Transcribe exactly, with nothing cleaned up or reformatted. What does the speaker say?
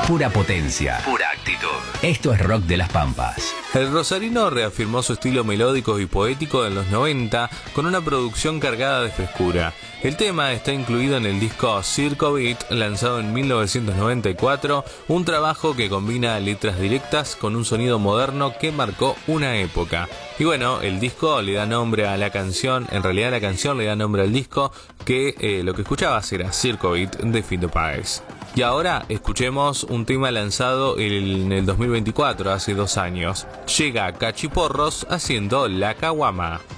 Pura potencia. Pura actitud. Esto es Rock de las Pampas. El rosarino reafirmó su estilo melódico y poético en los noventa con una producción cargada de frescura. El tema está incluido en el disco Circo Beat, lanzado en mil novecientos noventa y cuatro, un trabajo que combina letras directas con un sonido moderno que marcó una época. Y bueno, el disco le da nombre a la canción, en realidad la canción le da nombre al disco, que eh, lo que escuchabas era Circo Beat de Fito Páez. Y ahora escuchemos un tema lanzado en el dos mil veinticuatro, hace dos años. Llega Cachiporros haciendo La Caguama.